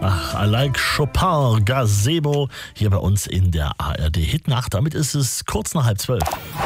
Ach, I like Chopin, Gazebo, hier bei uns in der ARD Hitnacht. Damit ist es kurz nach 11:30.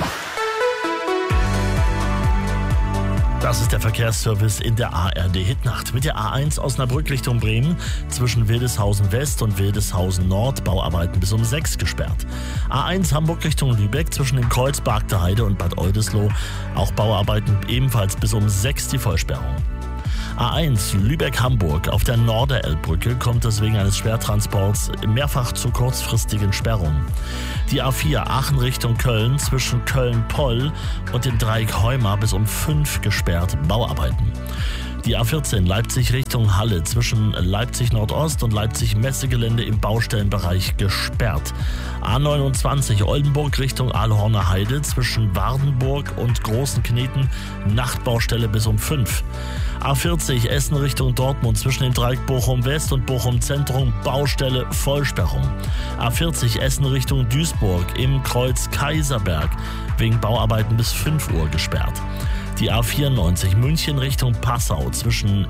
Das ist der Verkehrsservice in der ARD Hitnacht. Mit der A1 Osnabrück Richtung Bremen zwischen Wildeshausen West und Wildeshausen Nord Bauarbeiten bis um 6 gesperrt. A1 Hamburg Richtung Lübeck zwischen dem Kreuz Bargter Heide und Bad Oldesloe auch Bauarbeiten ebenfalls bis um 6 die Vollsperrung. A1 Lübeck-Hamburg auf der Norderelbbrücke kommt es wegen eines Schwertransports mehrfach zu kurzfristigen Sperrungen. Die A4 Aachen Richtung Köln zwischen Köln-Poll und dem Dreieck Heuma bis um 5 gesperrt, Bauarbeiten. Die A14 Leipzig Richtung Halle zwischen Leipzig Nordost und Leipzig Messegelände im Baustellenbereich gesperrt. A29 Oldenburg Richtung Aalhorner Heide zwischen Wardenburg und Großen Kneten Nachtbaustelle bis um 5. A40 Essen Richtung Dortmund zwischen dem Dreieck Bochum West und Bochum Zentrum Baustelle Vollsperrung. A40 Essen Richtung Duisburg im Kreuz Kaiserberg wegen Bauarbeiten bis 5 Uhr gesperrt. Die A94 München Richtung Passau zwischen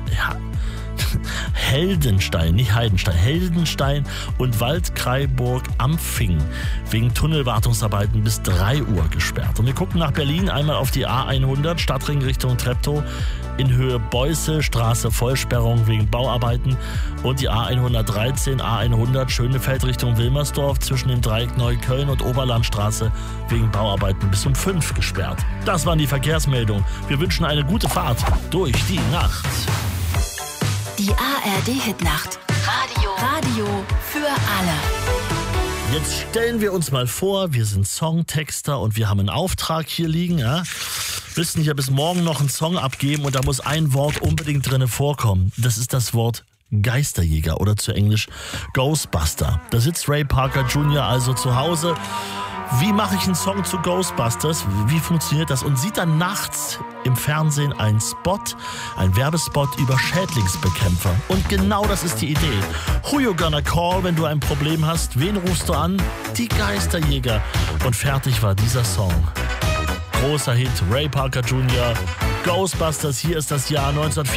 Heldenstein, nicht Heidenstein, Heldenstein und Waldkraiburg-Ampfing wegen Tunnelwartungsarbeiten bis 3 Uhr gesperrt. Und wir gucken nach Berlin einmal auf die A100 Stadtring Richtung Treptow in Höhe Beuße Straße Vollsperrung wegen Bauarbeiten und die A113 A100 Schönefeld Richtung Wilmersdorf zwischen dem Dreieck Neukölln und Oberlandstraße wegen Bauarbeiten bis um 5 gesperrt. Das waren die Verkehrsmeldungen. Wir wünschen eine gute Fahrt durch die Nacht. Die ARD Hitnacht. Radio für alle. Jetzt stellen wir uns mal vor, wir sind Songtexter und wir haben einen Auftrag hier liegen. Ja? Müssen hier bis morgen noch einen Song abgeben und da muss ein Wort unbedingt drin vorkommen. Das ist das Wort Geisterjäger oder zu Englisch Ghostbuster. Da sitzt Ray Parker Jr. also zu Hause. Wie mache ich einen Song zu Ghostbusters? Wie funktioniert das? Und sieht dann nachts im Fernsehen einen Spot, einen Werbespot über Schädlingsbekämpfer. Und genau das ist die Idee. Who you gonna call, wenn du ein Problem hast? Wen rufst du an? Die Geisterjäger. Und fertig war dieser Song. Großer Hit, Ray Parker Jr., Ghostbusters, hier ist das Jahr 1984.